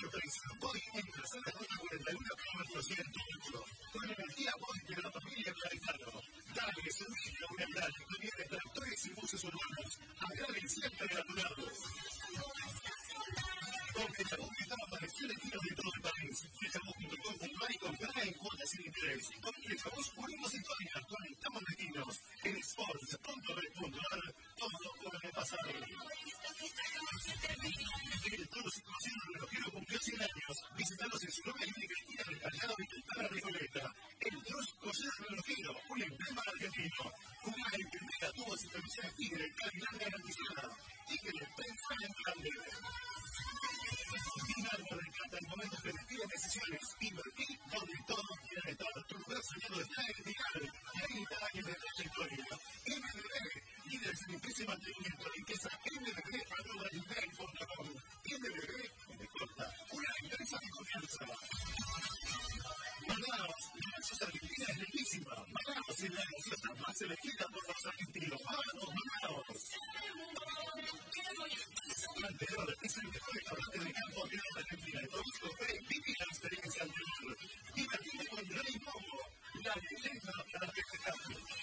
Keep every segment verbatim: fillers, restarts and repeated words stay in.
motorizado Boy en la zona cuarenta y uno kilómetros y en todo el mundo. Con energía Boy de la familia Claritano. Dale servicio a una grande que viene tractores y buses urbanos. Agrade siempre a tu lado. Con Fechabook está apareció el estilo de todo el país. Fechabook punto com punto a y comprará en cuotas sin interés. Con Fechabook unimos historias, conectamos destinos. En sports punto red punto a r todo puede pasar. El Toro Crucero Relojero cumplió cien años. Visitanos en su nueva y única esquina del Callao y del Parra Recoleta. El Toro Crucero Relojero, un emblema argentino. Jugá en primera, tuvo supervisión Tigre, calidad garantizada. Tigre, pensá en grande. Dinarmo rescata en momentos que requieren decisiones. Invertí donde todo quiere estar. Tu lugar soñado está en Dinar. treinta años de trayectoria. M B B, líder en limpieza y mantenimiento. Limpieza M B B arroba gmail punto com. M B B me corta. Una empresa de confianza. Manaos, la gaseosa argentina es riquísima. Manaos es la gaseosa más elegida por los argentinos. ¡Vamos, Manaos! Anterior es el mejor restaurante de campo de la Argentina. El producto fue viví la experiencia anterior. Divertite con Rey Momo, la leyenda para festejar.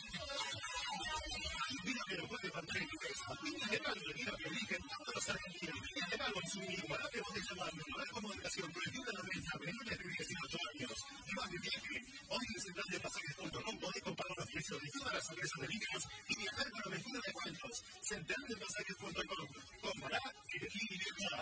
Vino que no puede faltar en tu mesa. Viña de Mango, vino que eligen todos los argentinos. Viña de Mango en su inigualable botella Mango. Lugar como educación, prohibido la venta, menores de dieciocho años. Iván de viaje. Hoy en central de pasajes punto com podés comparar los precios de todas las empresas de líneas y viajar con los mejores descuentos. central de pasajes punto com. Compará, elegí y viajar.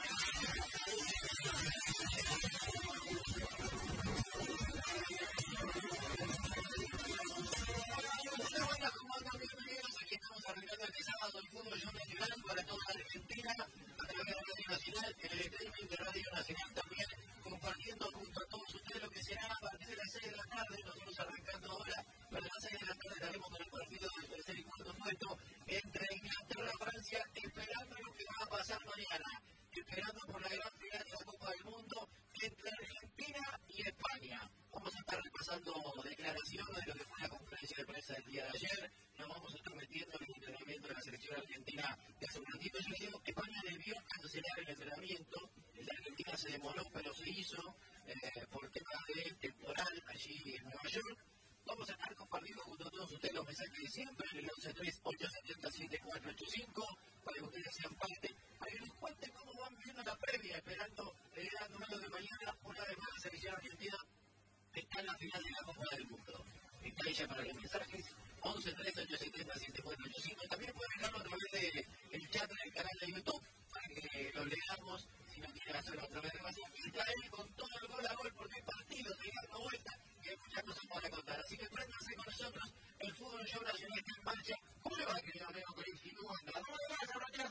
Aquí estamos arreglando este sábado el fútbol nacional para toda la Argentina a través de Radio Nacional, en el streaming de Radio Nacional también, compartiendo junto a todos ustedes lo que será a partir de las seis de la tarde. Nosotros arrancando ahora, pero a las seis de la tarde estaremos con el partido del tercer y cuarto puesto entre Inglaterra y Francia, esperando lo que va a pasar mañana, esperando por la gran final de la Copa del Mundo entre Argentina y España. Vamos a estar repasando declaraciones de lo que fue la conferencia de prensa del día de ayer. Nos vamos a estar metiendo en el entrenamiento de la selección argentina de hace un ratito. Yo digo, España debió cancelar el entrenamiento. La Argentina se demoró, pero se hizo eh, por temas de temporal allí en Nueva York. Vamos a estar compartiendo junto a todos ustedes los mensajes de siempre en el once tres ocho siete siete cuatro ocho cinco para que ustedes sean parte, para que nos cuenten cómo van viendo la previa, esperando el gran duelo de mañana. Una vez más, la selección argentina está en la final de la Copa del Mundo. Está ella para los mensajes once tres ocho siete siete cuatro ocho cinco. También pueden dejarlo a través del chat del canal de YouTube para que lo leamos si no quieren hacerlo a través de WhatsApp. Y traer con todo el gol a gol porque hay partidos de dando vuelta y hay muchas cosas para contar. Así que préndanse con nosotros. El fútbol show nacional está en marcha. ¿Cómo le va, querido amigo Corinfino? ¿Cómo le va a arrancar?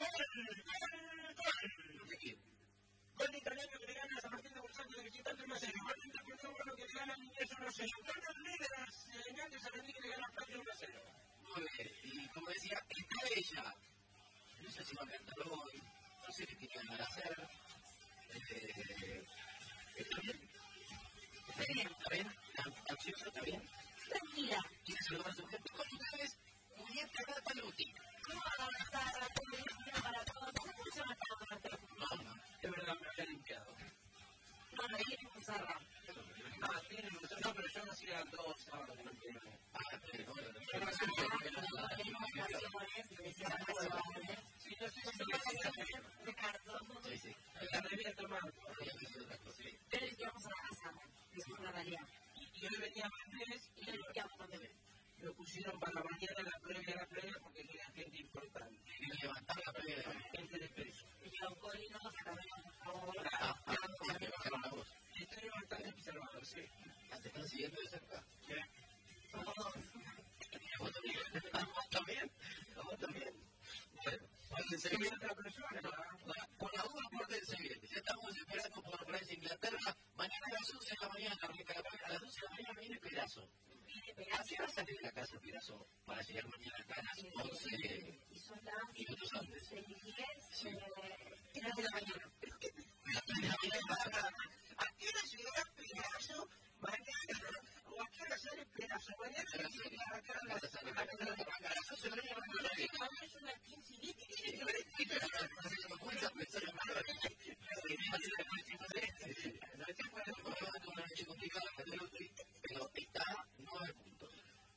¿De quién? Gol de italiano que le gana a San Martín de Bolsante de visitante uno a cero. Martín de Portugal que le gana a Inés uno a cero. Carlos Líderes, Nández Sarandí que le gana a Francia uno a cero. Muy bien, y como decía, está ella. No sé si va a cantar hoy, no sé qué tiene que hacer. Eh, ¿Está bien? ¿Está bien? ¿Está bien? ¿Está ansiosa? ¿Está bien? Tranquila. ¿Quiere saludar a su gente? Con ustedes, Julieta Rataluti. Hola, buenas tardes, para todos. ¿Cómo se llama esta parte? No, de verdad me había limpiado. No, no, tiene pizarra. Ah, tiene pizarra. No, pero yo no hacía dos sábados que no tiene. Ah, pero bueno. Yo no hacía dos que no tiene. Sí, no sé si se me Ricardo. Sí, sí. La debía tomar. Pero es que vamos a la casa. Es una realidad. Y hoy venía Andrés y hoy veníamos con bebé. Lo pusieron para la mañana la previa, la previa, porque es una gente importante. Tiene que levantar la previa de la gente de peso. Y los colinos, por favor. Ah, ah, ah, me bajaron la voz. Estoy levantando mis hermanos, sí. ¿Te están siguiendo de cerca? Sí. ¿Vos también? ¿Vos también? ¿Vos también? Bueno, pórtense bien. Por la duda, pórtense bien. Ya estamos esperando por Francia e Inglaterra. Mañana a las once de la mañana, a las once de la mañana viene Perazo. ¿A qué hora sale de la casa Perazo para llegar No es que fue una noche complicada, pero está nueve puntos.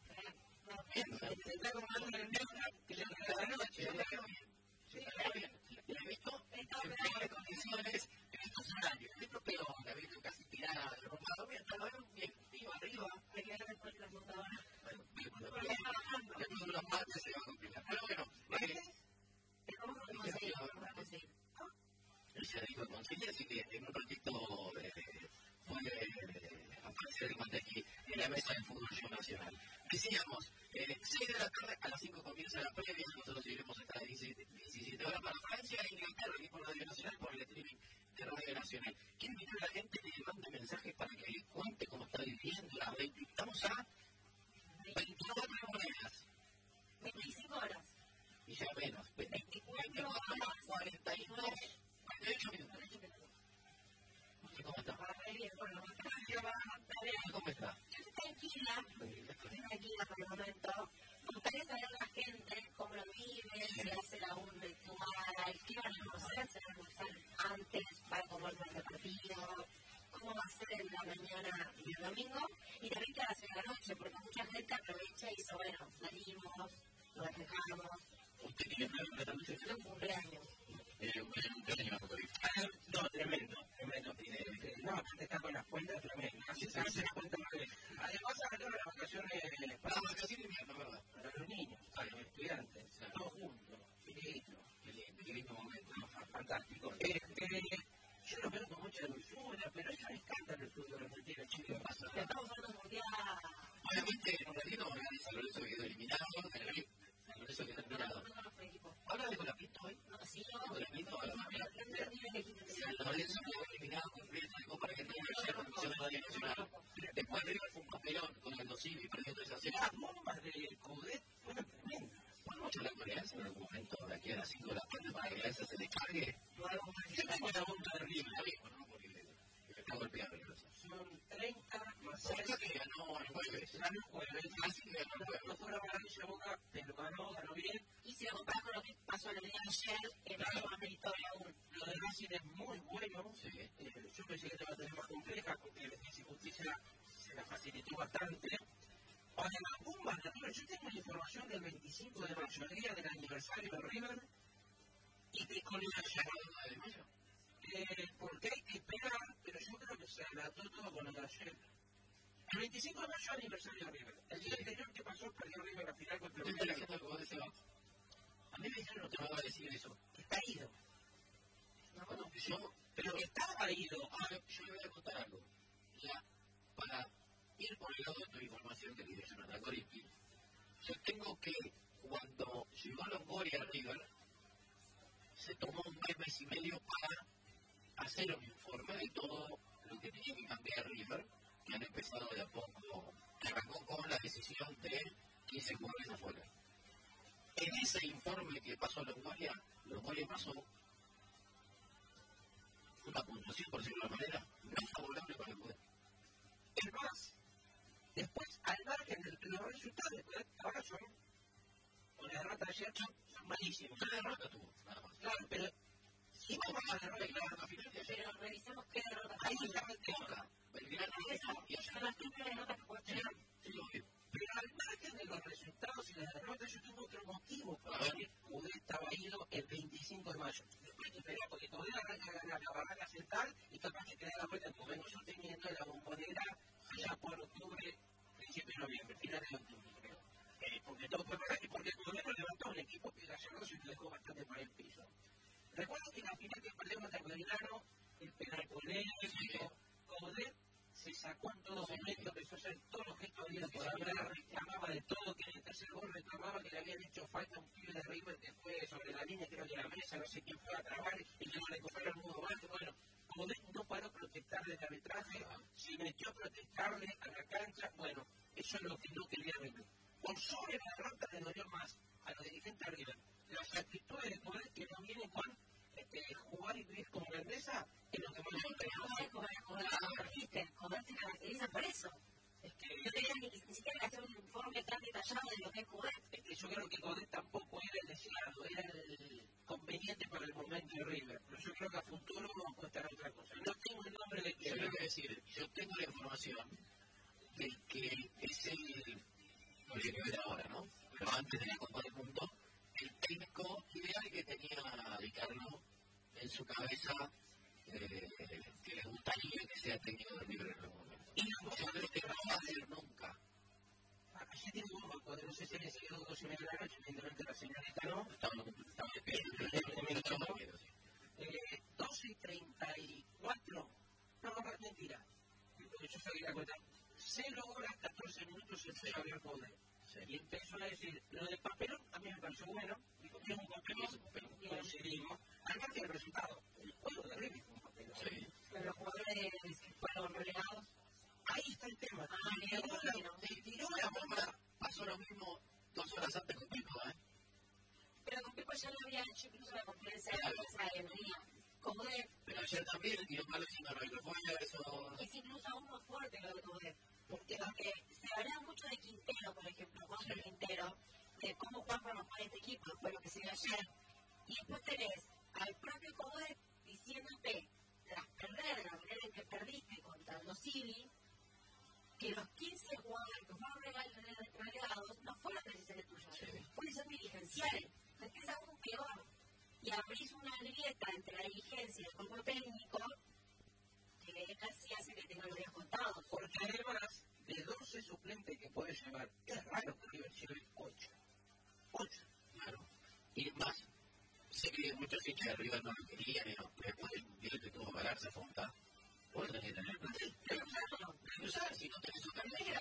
Está como una neutra que le regala la noche. Sí, está bien. Le he visto en peores condiciones, he visto salario, he visto peor, he visto casi tirada de ropa. Bien, iba arriba. Quería después de la computadora. Después de unos mates se va a complicar. Pero bueno, ¿cómo lo conseguí? Se dijo de conseguir, así que en un ratito fue a aparecer aquí en la mesa del fútbol nacional. Decíamos, seis de la tarde, a las cinco comienza la previa, nosotros iremos hasta las diecisiete horas para Francia e Inglaterra, aquí por Radio Nacional, por el streaming de Radio Nacional. Quiero invitar a la gente que le mande mensajes para que le cuente cómo está viviendo la veinte. Estamos a veinticuatro monedas. veinticinco horas. Y ya menos, veinticuatro horas, cuarenta y dos. cuarenta y ocho minutos. ¿Cómo está? ¿Cómo está? Yo estoy tranquila, estoy tranquila por el momento. Me gustaría saber la gente cómo lo vive, si hace la un ritual, qué van a conocer, se van a almorzar antes para comer el partido, cómo va a ser en la mañana y el domingo, y también qué va a hacer en la noche, porque mucha gente aprovecha y dice, bueno, salimos, nos despejamos. ¿Usted tiene plan para esta noche? Yo un cumpleaños. Eh, un cumpleaños, no, tremendo, tremendo. No, aparte está con las cuentas tremendas. Así se hace la cuenta una vez. Además, ahora las vacaciones para las vacaciones de invierno, ¿verdad? Para los niños, para los estudiantes, todos juntos. Qué lindo, qué lindo, qué lindo momento, fantástico. Este, yo lo veo con mucha dulzura, pero eso les encanta el fútbol argentino, chicos. ¿Qué pasa? Estamos hablando de mundial. Obviamente, en un ratito organiza Lorenzo que quedó eliminado, Lorenzo quedó eliminado. ¿Habla de Colapinto hoy? No, sí, no. Colapinto, Lorenzo quedó eliminado completo de Copa Argentina ayer por comisión de Radio Nacional. Después River fue un papelón con el Dosivi y perdió tres a cero. Las bombas de Coudet fueron tremendas. ¿Podemos hablar con Alianza en algún momento de aquí a las cinco de la tarde para que Alianza se descargue? Yo tengo la bomba de River. Porque está golpeado River. Son treinta más seis. seis. Que ganó el jueves. Ganó el jueves. Así que ganó el jueves. No fue una maravilla Boca, pero ganó, ganó bien. Y si lo comparas con lo que pasó el día de ayer, el claro. Más meritorio aún. Lo de Racing es muy bueno. Sí. Eh, yo pensé que te iba a tener más compleja, porque la Defensa y Justicia se la facilitó bastante. Además, un mandatorio. Yo tengo la información del veinticinco de mayo, el día del aniversario de River, y que con el ayer. de mayo? Eh, porque hay que esperar, pero yo creo que se adelantó todo con el de ayer. El veinticinco de mayo aniversario de River. El día anterior que pasó, perdió River la final contra el River. A mí me dijeron no te va a decir eso. Está ido. No, bueno, yo, pero estaba ido. Ahora, yo le voy a contar algo. Ya, para ir por el lado de tu información que le dije a Corinthians, yo tengo que, cuando llegó Longoria a River, se tomó un mes, mes y medio para hacer un informe de todo lo que tenía que cambiar River, que han empezado de a poco, que arrancó con la decisión de quince jugadores afuera. En ese informe que pasó a Longoria, Longoria pasó una puntuación, por decirlo de alguna manera, no favorable para el poder. Es más, después, al margen de los resultados, ahora son, con la derrota de ayer, son malísimos. Una derrota tuvo, nada más. Claro, pero si vamos a la derrota final de ayer, pero revisemos qué derrota. Ahí está el tema. Belgrano y ayer. Son las triple derrotas que puede tener. Sí, lo vi. Pero al margen de los resultados y las derrotas, yo tengo otro motivo para ver que Coudet estaba ido el veinticinco de mayo. Después te esperá, porque Coudet arranca a ganar la barraca central y capaz que te da la vuelta como vengo yo teniendo la bombonera allá por octubre, principio de noviembre, final de octubre, creo. Eh, porque todo fue para y porque Coudet no levantó un equipo que Gallardo se lo dejó bastante por el piso. Recuerdo que la final que perdemos contra Belgrano, el penal polémico, Coudet se sacó en todo momento, empezó a hacer todos los gestos de por hablar, reclamaba de todo, que en el tercer gol reclamaba que le habían hecho falta un pibe de River que fue sobre la línea, creo que la mesa, no sé quién fue a trabar y que no le cobraron el nudo bajo. Bueno, Coudet no paró a protestarle el arbitraje, se metió a protestarle a la cancha, bueno, eso es lo que no quería River. Por sobre la derrota le dolió más a los dirigentes de River las actitudes de Coudet que no vienen con este, jugar y vivir como grandeza, es lo que más me interesa. Coudet se caracteriza por eso. Es que no tenía ni, ni siquiera que hacer un informe tan detallado de lo que es Coudet. Es que yo creo que Coudet tampoco era el deseado, era el conveniente para el momento de River, pero yo creo que a futuro vamos a estar otra cosa. No tengo el nombre de Yo le voy a decir, yo tengo la información de que es el, no sé qué ver ahora, ¿no? Pero antes de la Copa del Mundo, el técnico ideal que tenía Di Carlo en su cabeza, eh, que le gustaría que sea técnico de River en algún momento. Y no, yo creo que no va a ser nunca. Ayer tiene un banco, no sé si había seguido doce y media de la noche, evidentemente la señorita no. Estaba despierto. doce y treinta y cuatro, no, no, es mentira. Yo sabía la cuenta. cero horas, catorce minutos empezó a hablar con él. Y empezó a decir, lo del papelón a mí me pareció bueno. Dijo, es un papelón, pero coincidimos. Además del resultado, el juego de River fue un papelón. Sí. Pero los jugadores que fueron relegados. Ahí está el tema. Ah, mira, te tiró la bomba. Pasó lo mismo dos horas antes con Pico, ¿eh? Pero con Pico ya lo había hecho incluso la conferencia de prensa de venía. Como de. Pero ayer también tiró malo diciendo no, que fue eso. Es incluso aún más fuerte lo de Codet. Porque se habla mucho de Quintero, por ejemplo, Juan sí. Quintero, de cómo Juan formó este equipo, fue lo que se dio ayer. Y después tenés al propio Codet diciéndote, tras perder, la manera en que perdiste contra los Cili, que los quince jugadores que fueron relegados no fueron decisiones tuyas, sí. fueron decisiones dirigenciales. Entonces es aún peor. Y abrís una grieta entre la dirigencia y el cuerpo técnico que casi hace que tenga los días contados. Porque además de doce suplentes que puede llevar, es raro que River lleve ocho. ocho. Claro. Y más, sé que muchos hinchas de River no lo querían, y no, después del mundial que tuvo que pagarse Fonta, vos tenés que tener el plantel. Pero no sabes si no tenés un plantel.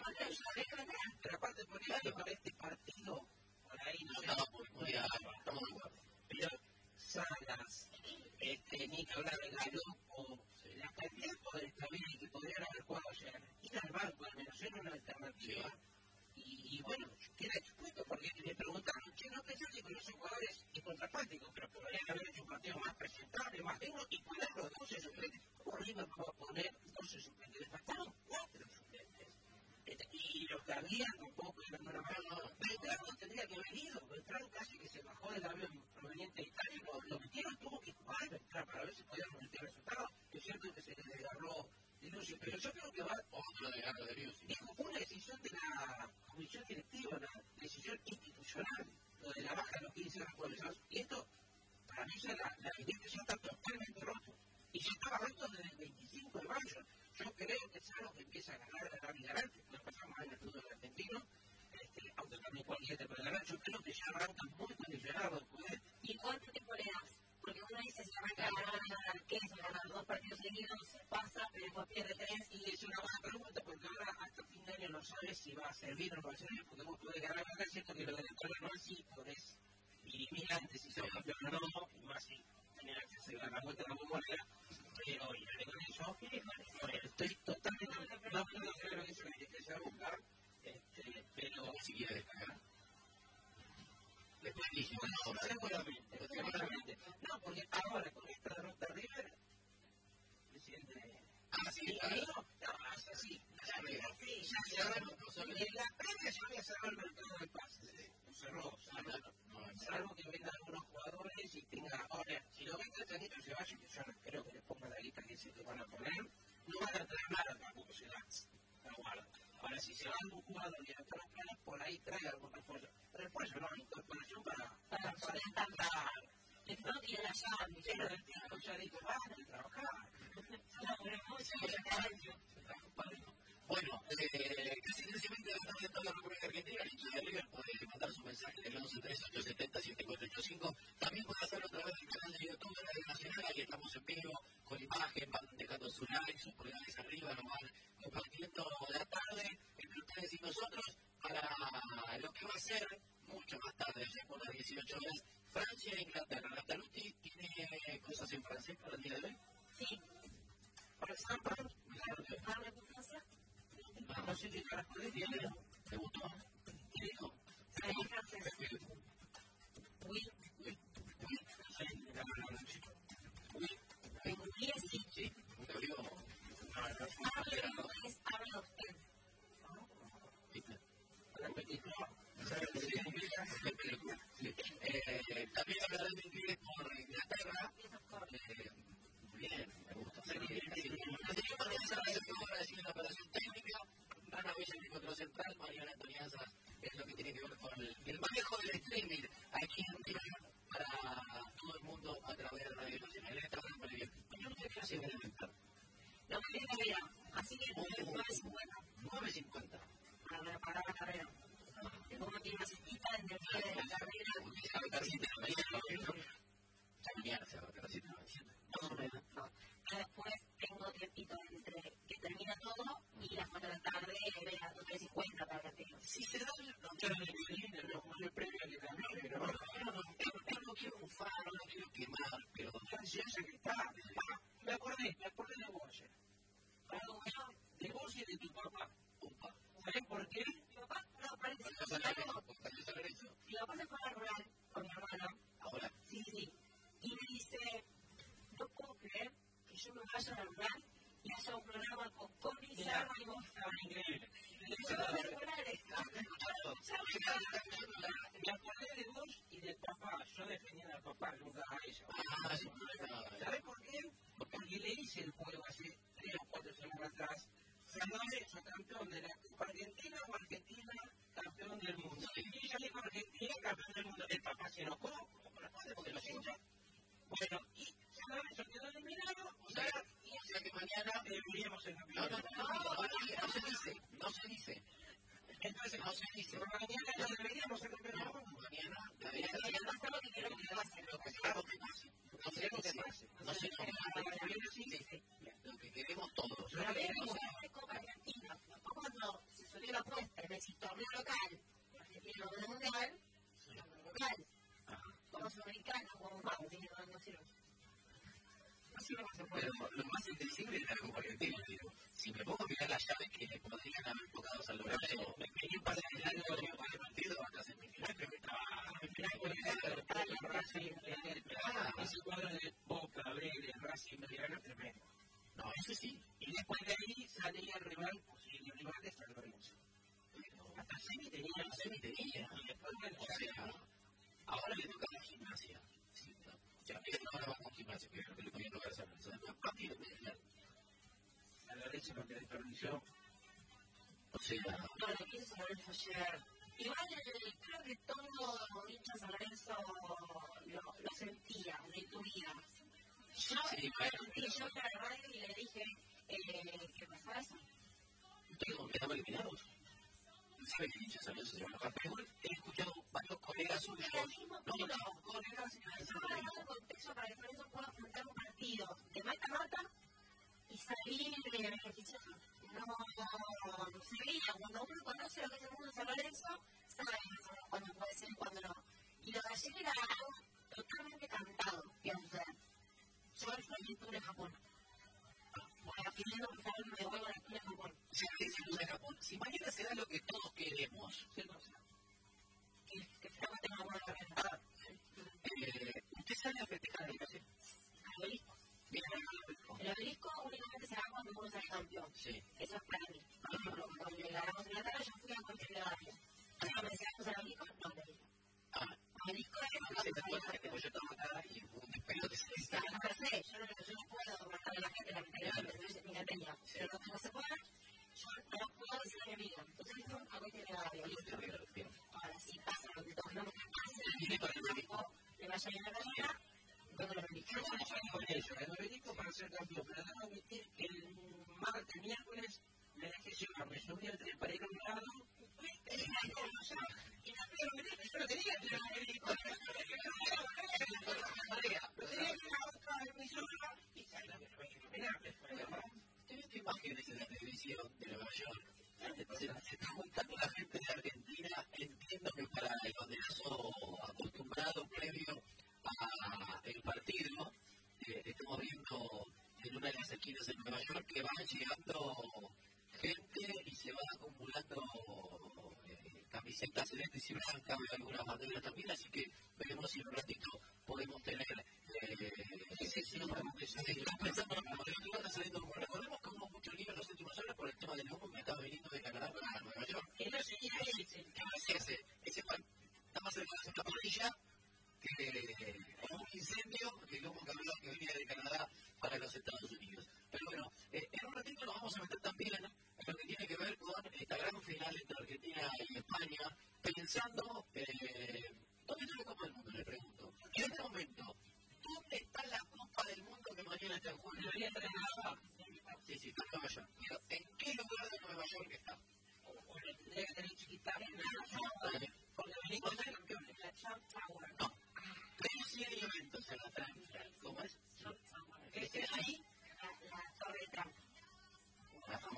Pero aparte, por ejemplo, para este partido, por ahí no sé. Estamos muy, muy estamos de acuerdo. Pero Salas, este, ni que hablar de Galo, o la cantidad de poderes también que podrían haber jugado ayer, ir al banco al menos era una alternativa. Sí. Y, y bueno, queda expuesto porque me preguntaron, che, no pensás que con esos jugadores es contrafáctico, pero podrían haber hecho un partido más presentable, más digno y poner los doce suplentes. ¿Cómo River va a poner doce suplentes? Le faltaron cuatro suplentes. Este, y los que habían tampoco eran una mano. Beltrán no tendría que haber ido. Beltrán casi que se bajó del avión proveniente de Italia. Lo, lo metieron, tuvo que jugar Beltrán para ver si podían revertir el resultado. Es cierto que se les desgarró de Lucio, pero yo creo que va otro desgarro de Lucio. Dijo, fue una decisión de la comisión directiva, una decisión institucional, lo de la baja de los quince refuerzos. Y esto, para mí, ya la, la evidencia ya está totalmente roto. Y ya estaba roto desde el veinticinco de mayo. Yo creo que es algo que empieza a ganar, a ganar y ganar, que no pasa más en el fútbol argentino, este, aunque también cualquiera te puede ganar. Yo creo que ya arranca muy condicionado después. ¿Y cuánto tiempo le das? Porque uno dice, si arranca a ganar, ¿qué es? Ganar dos partidos seguidos, se pasa, pero después pierde tres. Y es una buena pregunta, porque ahora hasta fin de año no sabes si va a servir o no va a servir, porque vos podés ganar acá, cierto que lo del actual no es así, podés dirimir antes si sos campeón o no, y más si tener acceso a la vuelta de la bombonera. Pero, y no con eso, bueno, estoy totalmente, no puedo creer lo que eso que se va a buscar, este, pero si quiere descargar. Después dije, bueno, seguramente, seguramente. No, porque ahora con esta derrota River, se siente. Ah, sí, no, no, es así. Ya cerraron, en la previa ya había cerrado el mercado de pases. Lo cerró, salvo que vendan algunos jugadores y tenga. Ahora, si lo vende el Chanito se vaya, que yo no creo que le ponga la lista que se te van a poner, no van a traer nada tampoco, se la guarda. Ahora, si se va algún jugador y no está los planes, por ahí trae algún refuerzo. Refuerzo, no, incorporación para. Para para el no tiene la llave. Pero el tío ya dijo, van a trabajar. No, pero mucho, bueno, eh, casi precisamente de toda la República Argentina, el hincha de River puede mandar su mensaje del once tres ocho siete cero siete cuatro ocho cinco. También puede hacerlo a través del canal de YouTube de Radio Nacional. Ahí estamos en vivo, con imagen, van dejando su like, sus pulgares arriba, nos van compartiendo la tarde entre ustedes y nosotros para lo que va a ser mucho más tarde, ya por las dieciocho horas, Francia e Inglaterra. La Taluti tiene cosas en francés para el día de hoy. Sí. Por ejemplo, ¿habla de Francia? no sé si para poder decirle, ¿te gustó? ¿Qué dijo? En francés. Oui. Oui. Oui. Oui. En inglés sí. Sí. Lo digo. Habla es habla usted. ¿Viste? no, Eh, también hablaré de inglés por carrera. Así que nueve cincuenta. nueve cincuenta. Para pagar la carrera. De cómo tiene una cestita en el medio de la carrera. Se va a estar siete de la mañana. Ya mañana se va a estar siete de la mañana. Más o menos. Ya después tengo tiempito entre que termina todo y las cuatro de la tarde de las nueve cincuenta para que tenga. Si se da el premio que cambió, pero yo no quiero bufar, no quiero quemar, pero ya sé que está. Me acordé, me acordé de vos. De vos y de tu papá. ¿Sabes por qué? Mi papá, no, parece que ¿Cuántos saber eso? mi papá se fue a la rural con mi hermana. Ahora. Sí, sí. Y me dice, no puedo creer que yo me vaya a la rural y haya un programa con Connie, Sarma y vos. Increíble. Yo no sé rurales. Me acordé de vos y del papá. Yo defendía al papá, nunca a ella. Ah, sí. ¿Sabes por qué? Porque le hice el juego hace tres o cuatro semanas atrás. San Lorenzo, campeón de la Copa Argentina o Argentina, campeón del mundo. Y ella dijo Argentina, campeón del mundo. El papá se enojó, como corresponde, porque lo hinchas. Bueno, y San Lorenzo quedó eliminado. O sea, o sea que mañana deberíamos ser no, campeones. no, no, no, no, no se dice, no se dice. Entonces, No se dice. mañana no deberíamos ser campeones del mundo. Mañana Debería pasar lo que quiero que pase. lo que sea lo que pase. No se dice. No se dice. Lo que queremos todos. Pero vemos la Copa Argentina. Después cuando se subió la apuesta, es decir, torneo local, Argentina no gana mundial, torneo local. Como sudamericano, como más, no, no sirve. No sirve más el Pero lo más entendible es la Copa Argentina, digo. Si me pongo a mirar las llaves que le podrían haber tocado a San Lorenzo, me quería pasar el año para el partido hasta semifinal, creo que estaba a semifinal con el Racing, ese cuadro de Boca, Vélez, Racing, Belgrano, tremendo. No, eso sí. Y después de ahí salía el rival, posible rival de San Lorenzo. Hasta semi tenía, semi tenía. Y después, bueno, O sea, ahora le toca la gimnasia. Sí, ¿no? O sea, él ahora va con gimnasia, que es lo que le podía tocar a San Lorenzo. Después partido medio. San Lorenzo no te desperdició. O sea, No, lo que hizo San Lorenzo ayer. Igual creo que todo hincha San Lorenzo lo, lo sentía, lo intuía. Yo, sí, bueno, sí, yo fui a la radio y le dije eh, que pasaba eso. todos quedamos eliminados. ¿Sabe que hincha San Lorenzo se va a enojar? Pero igual he escuchado varios colegas suyos. No, no, colegas y Yo me he dado el contexto para que San Lorenzo pueda afrontar un partido de mata-mata y salir beneficioso. No, no se veía. Cuando uno conoce lo que es el mundo de San Lorenzo, sabe cuándo puede ser y cuándo no. Y lo de ayer era algo totalmente cantado, digamos. Yo el proyecto de Japón. Bueno, pidiendo por favor me devuelvan el de Japón. Si dice el de Japón, si mañana se da lo que todos queremos, ¿Qué cosa? Que que Japón tenga buena carrera. eh, usted sale a festejar el calle. El obelisco. Bien, el obelisco. El obelisco únicamente se da cuando uno sale campeón. Sí. Eso es para mí. Por ejemplo, cuando le ganamos en la tarde, yo fui a cualquier área. Ahora me decíamos al obelisco, no me dijo. Ah, Obelisco es no se te cuenta que te yo estaba acá y un despejo de Está, no sé, yo no, yo no puedo marcar a la gente la mentalidad, entonces mi encantaría. Pero lo que no se puede, yo no puedo decir a mi amiga. Entonces, eso a cualquier área. Ahora, si pasa lo que todos no me pasa, y por el banco le vaya bien a la carrera, luego lo obelisco. Yo no soy con ellos, el obelisco para ser campeón, pero debo admitir que el martes, miércoles, me dejé llevar, me subí al tren para ir a un lado, y yo no quería que el obelisco, He visto imágenes en la televisión de Nueva York. Se, se está juntando la gente de Argentina. Entiendo que para el banderazo acostumbrado previo al partido, eh, estamos viendo en una de las esquinas de Nueva York que van llegando gente y se van acumulando eh, camisetas celestes y blancas, algunas banderas también, así que veremos si en un ratito podemos tener eh, ese signo de se está pensando en el modelo que está saliendo. Recordemos que hubo mucho lío en los últimos años por el tema del humo que estaba viniendo de Canadá para Nueva York. Entonces, ese, ese, ese está más cerca de una parrilla que un incendio que el humo que hablaba que venía de Canadá para los Estados Unidos. Pero bueno, eh, en un ratito nos vamos a meter también en lo que tiene que ver con esta gran final entre Argentina y España, pensando, eh, ¿dónde está la Copa del Mundo? Le pregunto. En este momento, ¿dónde está la Copa del Mundo que mañana está en juego? debería estar en la Sí, sí, está en Nueva York.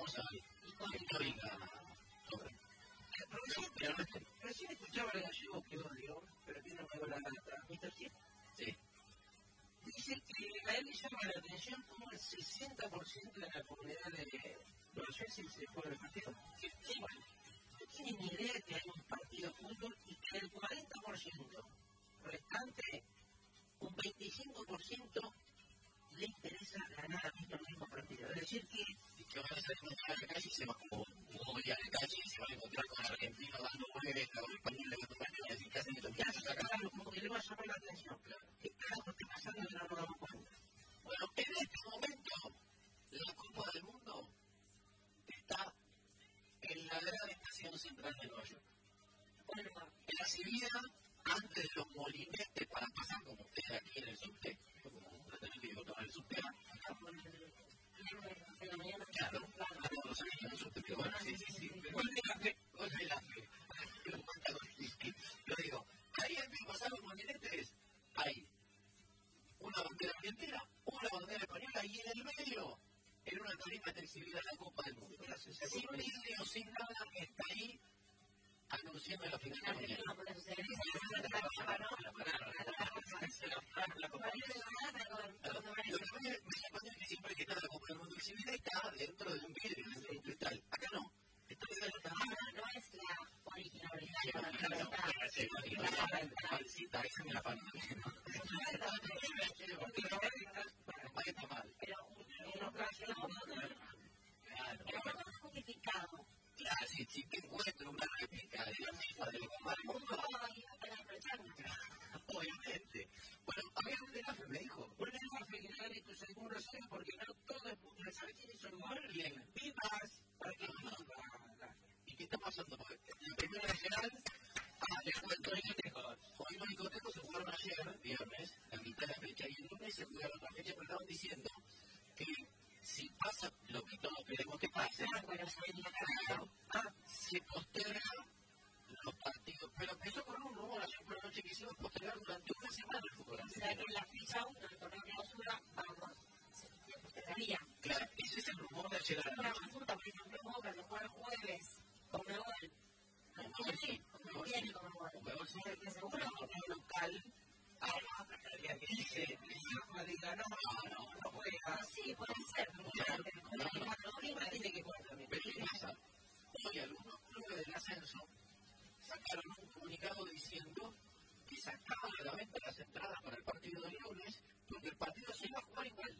cosa histórica. Recién escuchaba al gallego que odio, pero tiene una buena data. mister Chip. Sí. Dice que a él le llama la atención como el sesenta por ciento de la comunidad de los Chelsea se juega el partido. Sí, bueno. No tiene ni idea que hay un partido de fútbol y que el cuarenta por ciento restante, un veinticinco por ciento le interesa ganar a mismo el mismo partido. Es decir, que, que van a salir a la calle y se va como voy a la calle y se van a encontrar con Argentina dando vueltas, con España dando vueltas, y así que hacen estos casos acá. Claro, como que le va a llamar la atención. ¿Qué carajo está pasando que no nos damos cuenta? Bueno, en este momento, la Copa del Mundo está en la gran estación central de Nueva York. Recibida antes de los molinetes para pasar, como ustedes aquí en el subte, como la tenés que tomar el subte acá. Claro, claro, los amigos en el subte, pero bueno, sí, sí, sí. Gol de la fe, gol de la fe. Yo digo, ahí antes de pasar los molinetes, hay una bandera argentina, una bandera española y en el medio, en una tarima está exhibida la Copa del Mundo. Sin vídeo, sin nada, está ahí anunciando la final de mañana. Lo que me sorprende es que siempre que está la Copa del Mundo exhibida está dentro de un vidrio, dentro de un cristal. Acá no. Está dentro no es la originalidad. Esa es la familia. Está mal. Pero en ocasión, pero no es justificado. Claro, si, si te encuentro una réplica de la FIFA de la Copa del Mundo, obviamente. Bueno, había un delafe, me dijo. Un delafe que nadie tu seguro sabe porque no todo el mundo sabe quién es el lugar. Bien, vivas, para que viva. ¿Y qué está pasando? En Primera Nacional, ah, les cuento, hoy los discotecos se jugaron ayer, viernes, la mitad de la fecha, y el lunes se jugaron otra fecha, pero estaban diciendo que si pasa lo que todos queremos que pase, ah, se posterga los partidos. Pero empezó con un rumor ayer por la noche que se iba a postergar durante una semana el fútbol. O sea que en la fecha uno del torneo de clausura, vamos, se postergaría. Claro, ese es el rumor de ayer a la Una noche. consulta, por ejemplo, Boca que juega el jueves, Conmebol. No tiene Conmebol. Conmebol sí. Porque seguro Un local. Ah, preferiría que dice, que diga, no, no, no juega. sí, puede ser. Prima tiene que jugar también. Pero ¿qué pasa? Hoy algunos clubes del ascenso sacaron un comunicado diciendo que sacaban a la venta las entradas para el partido del lunes porque el partido se iba a jugar igual.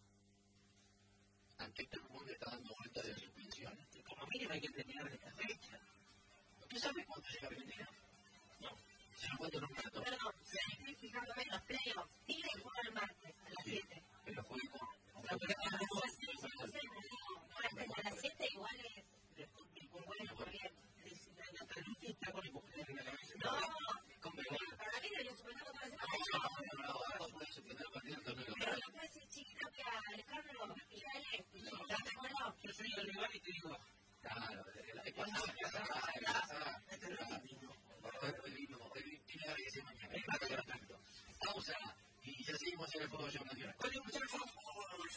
Ante este rumor que está dando vuelta de suspensión. Como mínimo hay que terminar de esta fecha. ¿Tú sabes cuándo llega Argentina? No. Se lo cuento en un rato. Perdón, se estoy fijando en los playoffs. Tigre juega el martes a las siete. Pero fue con... A las siete igual es bueno, por bien. Luchi está con el mujer en la cabeza. No, con Belgrano. para mí debería suspender otra vez. No, no puede suspender el partido del torneo Pero local. no puede ser chiquita que a Alejandro y a él. Bueno, Yo soy el rival y te digo, Claro, es cuando se casa, este es el mismo. Hoy tiene que ser mañana. Pausa y ya seguimos en el fútbol nacional.